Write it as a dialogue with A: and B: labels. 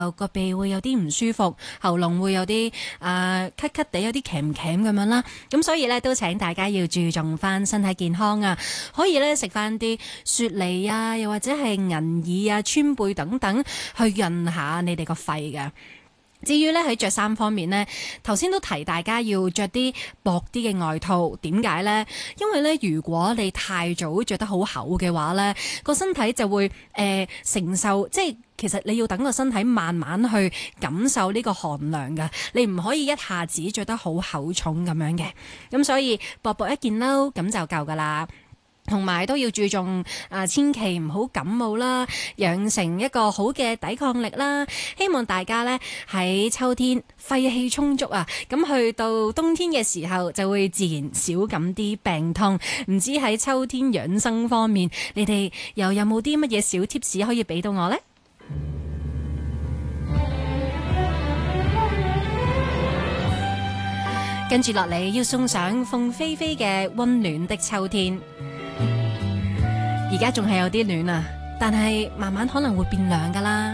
A: 個鼻會有啲唔舒服，喉嚨會有啲咳咳地，有啲鉗鉗咁樣啦。咁所以咧都請大家要注重翻身體健康啊，可以咧食翻啲雪梨啊，又或者係銀耳啊、川貝等等，去潤下你哋個肺嘅。至於咧喺着衫方面呢，頭先都提大家要着啲薄啲嘅外套，點解呢？因為咧如果你太早着得好厚嘅話呢，個身體就會承受，即係其實你要等個身體慢慢去感受呢個寒涼㗎，你唔可以一下子着得好厚重咁樣嘅，咁所以薄薄一件褸咁就夠㗎啦。同埋都要注重千祈唔好感冒啦，養成一個好嘅抵抗力啦。希望大家呢喺秋天肺氣充足啊，咁去到冬天嘅時候就會自然少咁啲病痛。唔知喺秋天養生方面，你哋又有冇啲乜嘢小貼士可以俾到我呢？跟住落嚟要送上鳳飛飛嘅溫暖的秋天。而家仲係有啲暖啊，但係慢慢可能會變涼㗎啦。